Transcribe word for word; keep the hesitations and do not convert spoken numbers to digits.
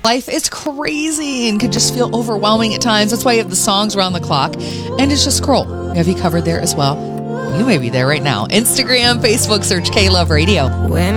Life is crazy and can just feel overwhelming at times. That's why you have the songs around the clock. And it's just scroll. We have you covered there as well. You may be there right now. Instagram, Facebook, search K-Love Radio. When